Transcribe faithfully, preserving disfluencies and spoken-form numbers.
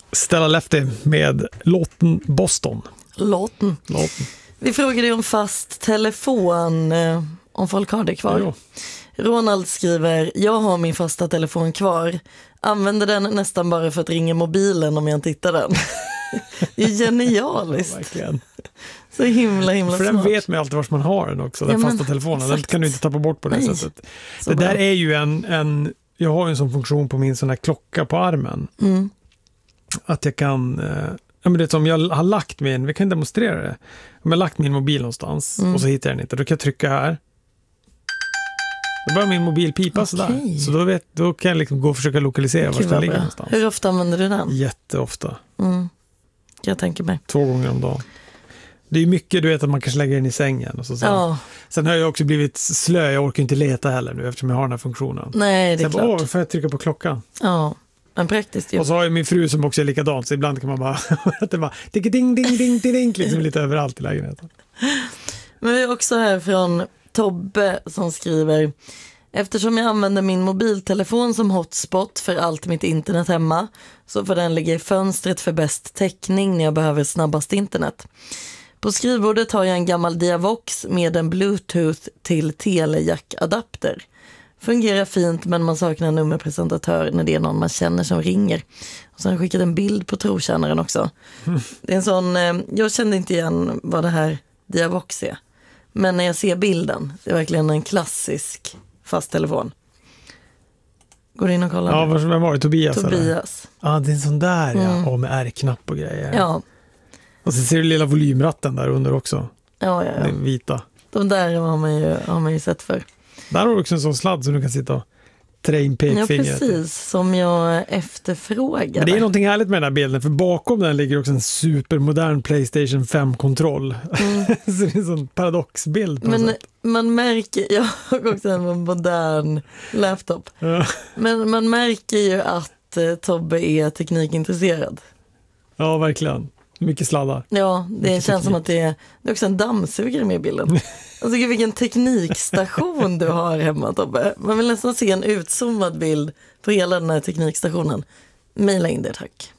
Stella Lefty med låten Boston. Låten. Låten. Vi frågade om fast telefon, eh, om folk har det kvar. Jo. Ronald skriver, jag har min fasta telefon kvar. Använder den nästan bara för att ringa mobilen om jag inte hittar den. Det är genialiskt. Ja, verkligen. Så himla himla För smart. den vet man alltid var man har den också, den Ja, fasta men, telefonen. Den exakt. kan du inte tappa bort på det Nej. sättet. Så Det bra. där är ju en, en, jag har ju en sån funktion på min sån här klocka på armen. Mm. Att jag kan, eh, ja men det är som jag har lagt min, vi kan demonstrera det. Om jag har lagt min mobil någonstans Mm. och så hittar jag den inte, då kan jag trycka här. Då börjar min mobil pipa Okej. sådär. Så då, vet, då kan jag liksom gå och försöka lokalisera var Gud, den vad ligger bra. någonstans. Hur ofta använder du den? Jätteofta. Mm. Jag tänker mig. Två gånger om dagen. Det är ju mycket, du vet, att man kanske lägger den i sängen. Och så sen. Ja, Sen har jag också blivit slö, jag orkar inte leta heller nu eftersom jag har den här funktionen. nej det är Så jag bara, klart. åh, får jag trycka på klockan? Ja, men praktiskt ju. Och så har jag min fru som också är likadant, så ibland kan man bara, att det bara ding, ding, ding, ding, ding, liksom lite överallt i lägenheten. Men vi är också här från Tobbe som skriver, eftersom jag använder min mobiltelefon som hotspot för allt mitt internet hemma så får den ligga i fönstret för bäst täckning när jag behöver snabbast internet. På skrivbordet har jag en gammal Diavox med en Bluetooth till telejack-adapter. Fungerar fint men man saknar en nummerpresentatör när det är någon man känner som ringer. Och så har jag skickat en bild på trotjänaren också. Det är en sån, eh, jag kände inte igen vad det här Diavox är. Men när jag ser bilden, det är verkligen en klassisk fast telefon. Går in och kollar. Ja, nu. vem var det? Tobias? Eller? Tobias. Ja, det är en sån där, ja. Mm. Och med R-knapp och grejer. Ja, Och så ser du lilla volymratten där under också. ja, ja. ja. Den vita. De där har man ju, har man ju sett för. Där har du också en sån sladd så du kan sitta och trä in Ja, pekfingret. precis. Som jag efterfrågade. Men det är någonting härligt med den här bilden, för bakom den ligger också en supermodern PlayStation fem-kontroll. Mm. Så det är en sån paradoxbild på något Men sätt. man märker, jag har också en modern laptop. Ja. Men man märker ju att eh, Tobbe är teknikintresserad. Ja, verkligen. Mycket sladdar. Ja, det Mycket känns som teknik. att det är, det är också en dammsugare med i bilden. Alltså gud, vilken teknikstation du har hemma, Tobbe. Man vill nästan se en utzoomad bild på hela den här teknikstationen. Maila in det, tack.